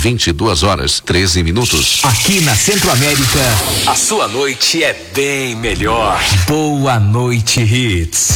22h13. Aqui na Centro-América, a sua noite é bem melhor. Boa Noite Hits.